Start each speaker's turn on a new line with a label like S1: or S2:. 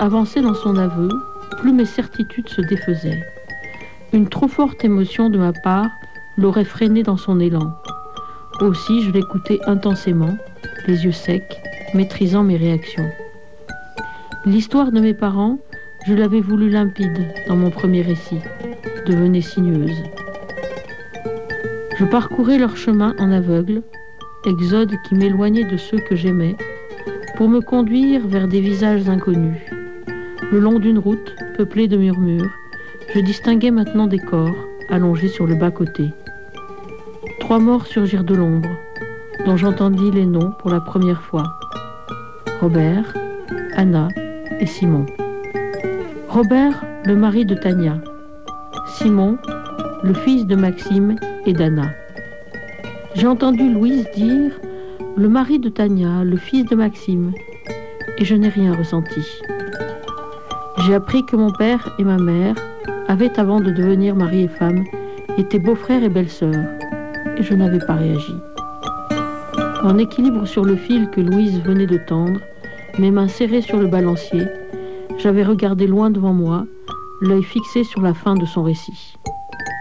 S1: avançait dans son aveu, plus mes certitudes se défaisaient. Une trop forte émotion de ma part l'aurait freiné dans son élan. Aussi, je l'écoutais intensément, les yeux secs, maîtrisant mes réactions. L'histoire de mes parents, je l'avais voulu limpide dans mon premier récit, devenait sinueuse. Je parcourais leur chemin en aveugle, exode qui m'éloignait de ceux que j'aimais, pour me conduire vers des visages inconnus. Le long d'une route, peuplée de murmures, je distinguais maintenant des corps, allongés sur le bas-côté. 3 morts surgirent de l'ombre, dont j'entendis les noms pour la première fois. Robert, Anna et Simon. Robert, le mari de Tania. Simon, le fils de Maxime et d'Anna. J'ai entendu Louise dire « le mari de Tania, le fils de Maxime » et je n'ai rien ressenti. J'ai appris que mon père et ma mère avaient, avant de devenir mari et femme, été beau-frère et belle-sœur et je n'avais pas réagi. En équilibre sur le fil que Louise venait de tendre, mes mains serrées sur le balancier, j'avais regardé loin devant moi, l'œil fixé sur la fin de son récit.